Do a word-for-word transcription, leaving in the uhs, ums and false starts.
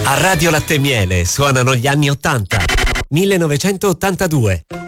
A Radio Latte e Miele suonano gli anni ottanta. millenovecentottantadue.